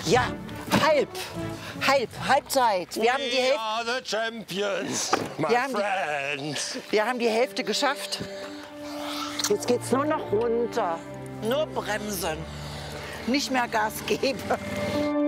Ja, Halbzeit. Wir haben die Hälfte. We are the champions, my Wir haben die- friends. Wir haben die Hälfte geschafft. Jetzt geht's nur noch runter. Nur bremsen. Nicht mehr Gas geben.